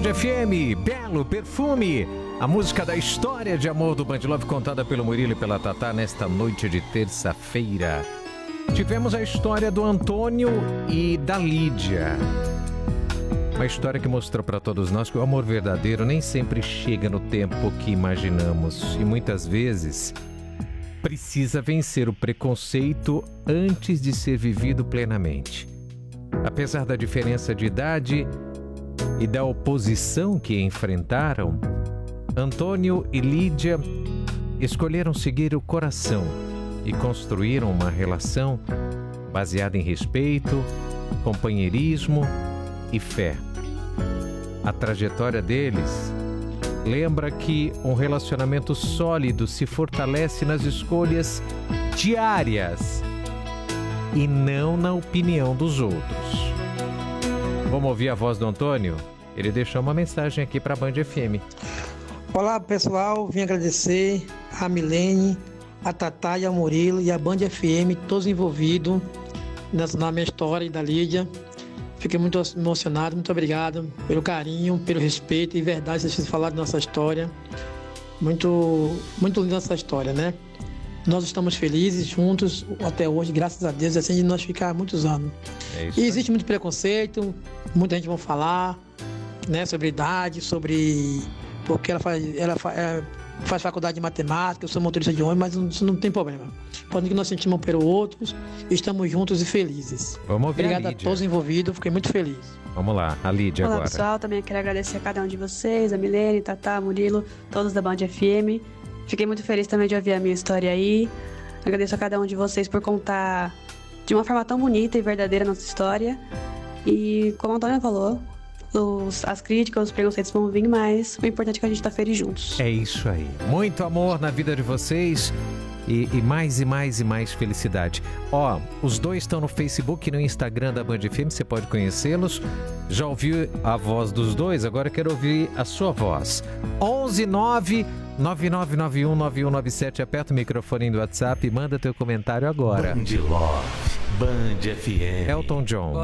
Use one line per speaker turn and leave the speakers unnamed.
FM, Belo Perfume, a música da história de amor do Band Love contada pelo Murilo e pela Tatá nesta noite de terça-feira. Tivemos a história do Antônio e da Lídia. Uma história que mostrou para todos nós que o amor verdadeiro nem sempre chega no tempo que imaginamos e muitas vezes precisa vencer o preconceito antes de ser vivido plenamente. Apesar da diferença de idade e da oposição que enfrentaram, Antônio e Lídia escolheram seguir o coração e construíram uma relação baseada em respeito, companheirismo e fé. A trajetória deles lembra que um relacionamento sólido se fortalece nas escolhas diárias e não na opinião dos outros. Vamos ouvir a voz do Antônio? Ele deixou uma mensagem aqui para a Band FM.
Olá pessoal, vim agradecer a Milene, a Tatá e a Murilo e a Band FM, todos envolvidos na minha história e da Lídia. Fiquei muito emocionado, muito obrigado pelo carinho, pelo respeito e verdade que vocês falaram da nossa história. Muito linda essa história, né? Nós estamos felizes juntos até hoje, graças a Deus, assim de nós ficar muitos anos. E existe muito preconceito, muita gente vai falar, né, sobre idade, sobre porque ela faz faculdade de matemática, eu sou motorista de ônibus, mas isso não tem problema. Quando nós sentimos um pelo outro, estamos juntos e felizes.
Vamos ouvir.
Obrigado a todos envolvidos, fiquei muito feliz.
Vamos lá, a Lídia agora.
Olá pessoal, também quero agradecer a cada um de vocês, a Milene, Tatá, Murilo, todos da Band FM. Fiquei muito feliz também de ouvir a minha história aí. Agradeço a cada um de vocês por contar de uma forma tão bonita e verdadeira a nossa história. E como a Antônia falou, as críticas, os preconceitos vão vir, mas o importante é que a gente tá feliz juntos.
É isso aí. Muito amor na vida de vocês e mais felicidade. Ó, os dois estão no Facebook e no Instagram da Band FM, você pode conhecê-los. Já ouviu a voz dos dois? Agora quero ouvir a sua voz. 119-9991-9197. Aperta o microfone do WhatsApp e manda teu comentário agora.
Band Love, Band FM.
Elton John.